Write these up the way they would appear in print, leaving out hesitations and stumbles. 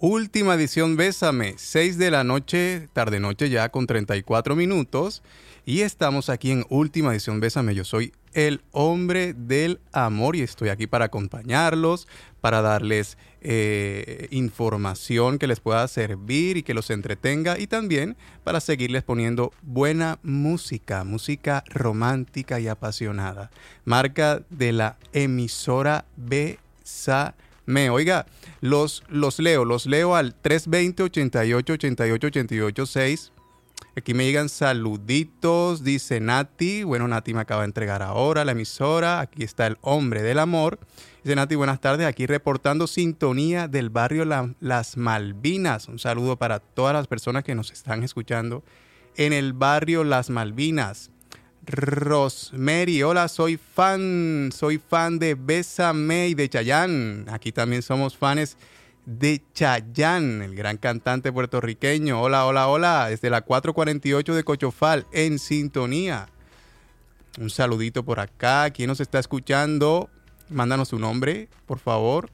Última edición Bésame, 6 de la noche, tarde noche ya con 34 minutos. Y estamos aquí en Última edición Bésame. Yo soy el hombre del amor y estoy aquí para acompañarlos, para darles información que les pueda servir y que los entretenga, y también para seguirles poniendo buena música, música romántica y apasionada. Marca de la emisora Bésame. Oiga, los leo al 320-88-88-88-6. Aquí me llegan saluditos, dice Nati. Bueno, Nati me acaba de entregar ahora la emisora. Aquí está el hombre del amor. Dice Nati, buenas tardes. Aquí reportando sintonía del barrio Las Malvinas. Un saludo para todas las personas que nos están escuchando en el barrio Las Malvinas. Rosemary, hola, soy fan de Bésame y de Chayanne. Aquí también somos fans de Chayanne, el gran cantante puertorriqueño. Hola, desde la 448 de Cochofal, en sintonía. Un saludito por acá. ¿Quién nos está escuchando? Mándanos su nombre, por favor.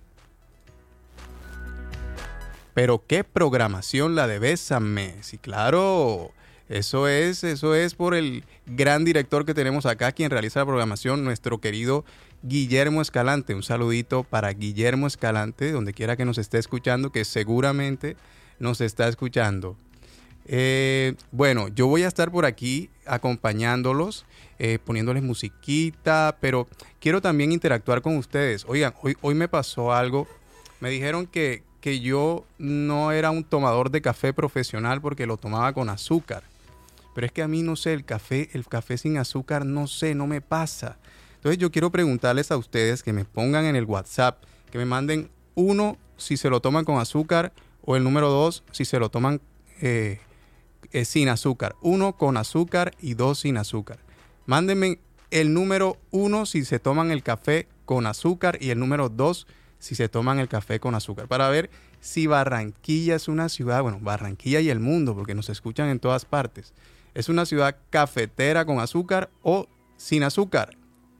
Pero qué programación la de Bésame. Sí, claro. Eso es por el gran director que tenemos acá, quien realiza la programación, nuestro querido Guillermo Escalante. Un saludito para Guillermo Escalante, donde quiera que nos esté escuchando, que seguramente nos está escuchando. Bueno, yo voy a estar por aquí acompañándolos, poniéndoles musiquita, pero quiero también interactuar con ustedes. Oigan, hoy me pasó algo. Me dijeron que yo no era un tomador de café profesional porque lo tomaba con azúcar. Pero es que a mí, no sé, el café sin azúcar, no sé, no me pasa. Entonces yo quiero preguntarles a ustedes que me pongan en el WhatsApp, que me manden 1 si se lo toman con azúcar o el número 2 si se lo toman sin azúcar. 1 con azúcar y 2 sin azúcar. Mándenme el número 1 si se toman el café con azúcar y el número 2 si se toman el café con azúcar, para ver si Barranquilla es una ciudad, bueno, Barranquilla y el mundo, porque nos escuchan en todas partes, es una ciudad cafetera con azúcar o sin azúcar.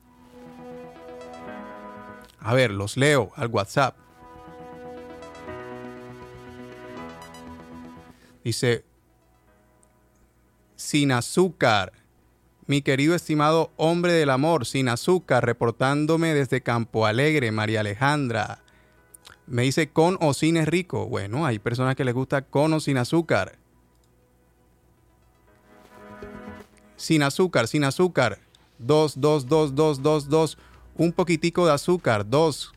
A ver, los leo al WhatsApp. Dice, sin azúcar. Mi querido estimado hombre del amor, sin azúcar, reportándome desde Campo Alegre, María Alejandra. Me dice, con o sin es rico. Bueno, hay personas que les gusta con o sin azúcar. Sin azúcar. 2. Un poquitico de azúcar. 2.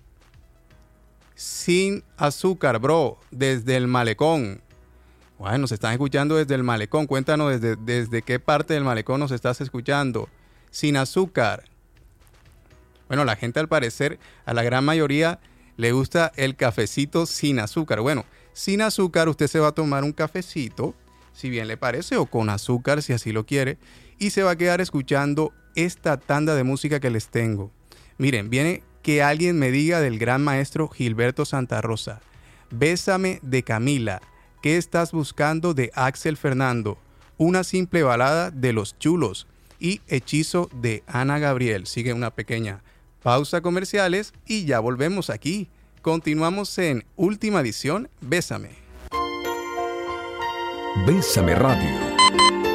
Sin azúcar, bro. Desde el Malecón. Bueno, nos están escuchando desde el Malecón. Cuéntanos desde qué parte del Malecón nos estás escuchando. Sin azúcar. Bueno, la gente, al parecer, a la gran mayoría le gusta el cafecito sin azúcar. Bueno, sin azúcar usted se va a tomar un cafecito, si bien le parece, o con azúcar si así lo quiere, y se va a quedar escuchando esta tanda de música que les tengo. Miren, viene que alguien me diga del gran maestro Gilberto Santa Rosa. Bésame de Camila. ¿Qué estás buscando de Axel Fernando? Una simple balada de Los Chulos y Hechizo de Ana Gabriel. Sigue una pequeña pausa comerciales y ya volvemos aquí. Continuamos en Última Edición Bésame. Bésame Radio.